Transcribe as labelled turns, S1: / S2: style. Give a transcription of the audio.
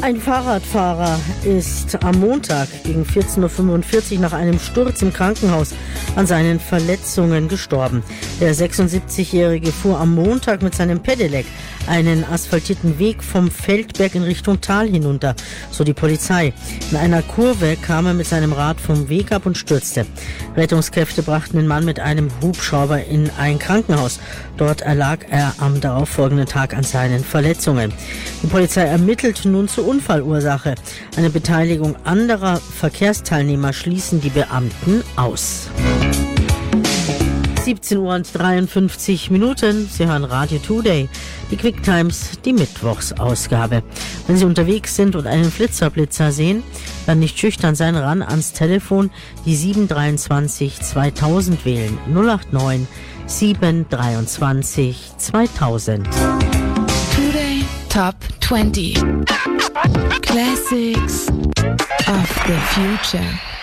S1: Ein Fahrradfahrer ist am Montag gegen 14.45 Uhr nach einem Sturz im Krankenhaus an seinen Verletzungen gestorben. Der 76-Jährige fuhr am Montag mit seinem Pedelec einen asphaltierten Weg vom Feldberg in Richtung Tal hinunter, so die Polizei. In einer Kurve kam er mit seinem Rad vom Weg ab und stürzte. Rettungskräfte brachten den Mann mit einem Hubschrauber in ein Krankenhaus. Dort erlag er am darauffolgenden Tag an seinen Verletzungen. Die Polizei ermittelt nun zur Unfallursache. Eine Beteiligung anderer Verkehrsteilnehmer schließen die Beamten aus. 17:53 Uhr. Sie hören Radio Today, die Quick Times, die Mittwochsausgabe. Wenn Sie unterwegs sind und einen Flitzerblitzer sehen, dann nicht schüchtern sein, ran ans Telefon, die 723 2000 wählen. 089 723 2000.
S2: Today Top 20 Classics of the Future.